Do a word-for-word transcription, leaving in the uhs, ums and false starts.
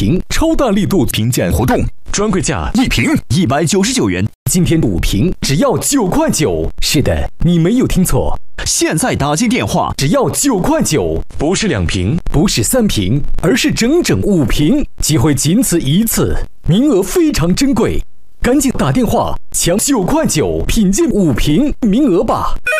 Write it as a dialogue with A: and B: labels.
A: 瓶，超大力度评鉴活动，专柜价一瓶一百九十九元，今天五瓶只要九块九。是的，你没有听错，现在打进电话只要九块九，不是两瓶，不是三瓶，而是整整五瓶，机会仅此一次，名额非常珍贵，赶紧打电话抢九块九品鉴五瓶名额吧。